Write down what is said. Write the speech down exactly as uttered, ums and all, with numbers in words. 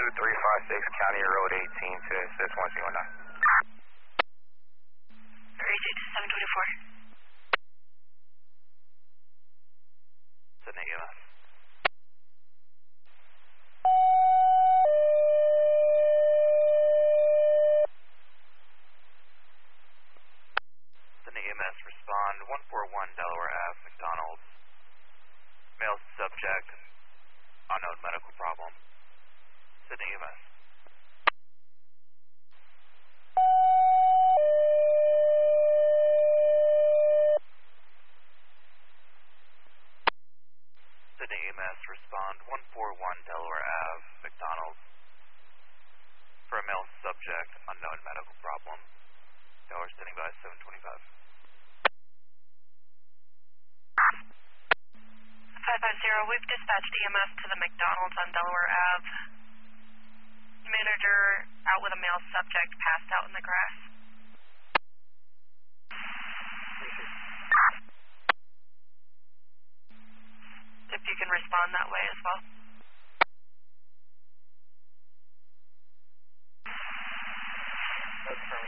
two three five six County Road eighteen to six one zero nine. Crazy to seven twenty-four. Sydney E M S. Sydney E M S, respond one four one Delaware Avenue, McDonald's. Male subject, unknown medical problem. Sydney E M S. Sydney E M S, respond one four one Delaware Avenue, McDonald's. For a male subject, unknown medical problem. Delaware standing by seven twenty-five. five five zero, we've dispatched E M S to the McDonald's on Delaware Ave. Manager out with a male subject passed out in the grass. If you can respond that way as well. That's